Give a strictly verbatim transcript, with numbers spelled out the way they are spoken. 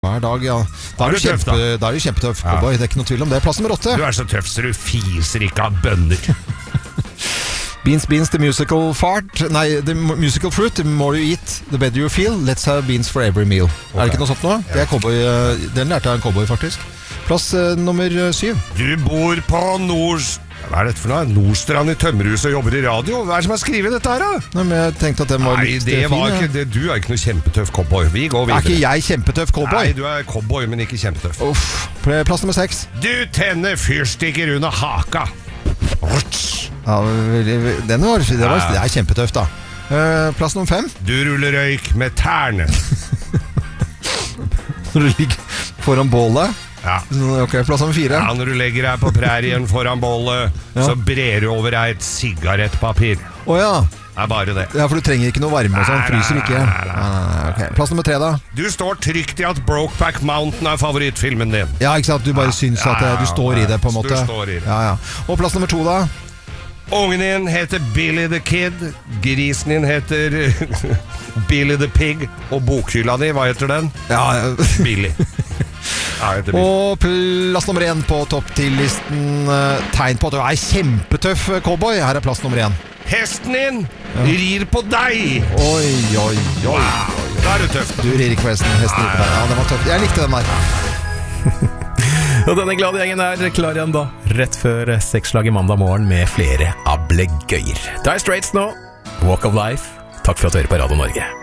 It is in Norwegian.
Hver dag, ja. Da er du, tøff, kjempe, da. Da er du kjempetøff, cowboy. Ja. Det er ikke noe tvil om det. Plass nummer åtte. Du er så tøff, så du fiser ikke av bønner. Beans, beans, the musical fart. Nei, the musical fruit. The more you eat, the better you feel. Let's have beans for every meal. Okay. Er det ikke noe sånt nå? Ja. Det er cowboy, den lærte jeg en cowboy, faktisk. Plass uh, nummer syv. Du bor på Nords... Hva er dette for noe? Nordstrand i Tømmerhuset og jobber i radio. Hva er det som har skrivet dette her, da? Nei, men jeg tenkte at den var Nei, litt det fin. var ikke, det, du er ikke noe kjempetøff cowboy. Vi går videre. Er ikke jeg kjempetøff cowboy? Nei, du er cowboy, men ikke kjempetøff. Uff. Plass nummer seks. Du tenner fyrstikker under haka. Ja, den var, det, var, det er kjempetøft, da. Uh, plass nummer fem. Du ruller røyk med tærne. Når du ligger foran bålet. Ja. Ok, plass nummer fire. Ja, når du legger deg på prærien foran bålet, ja. Så brer du over deg et sigarettpapir. Åja. Det er bare det. Ja, for du trenger ikke noe varme og sånn, fryser ikke. Nei, nei, nei. Okay. Plass nummer tre, da. Du står trygt i at Brokeback Mountain er favorittfilmen din. Ja, ikke sant? Du bare ja. syns at du står i det, på en måte. Du står i det. Ja, ja. Og plass nummer to, da. Ungen din heter Billy the Kid. Grisen din heter Billy the Pig. Og bokhylla di, hva heter den? Ja, Billy. Ja, og plass nummer én på topp ti-listen. Tegn på at du er kjempetøff cowboy. Her er plass nummer én. Hesten din ja. rir på deg. Oi, oi, oi, wow. Da er du tøff. Du rir ikke på hesten. Hesten rir på deg. Ja, den var tøff. Jeg likte den der. Og denne glade gjengen er klar igjen da, rett før sexslaget mandag morgen med flere ablegøyer. Dire Straits nå, Walk of Life. Takk for at du hører på Radio Norge.